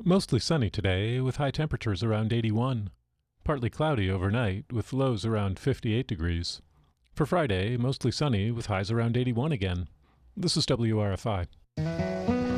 Mostly sunny today, with high temperatures around 81. Partly cloudy overnight, with lows around 58 degrees. For Friday, mostly sunny, with highs around 81 again. This is WRFI.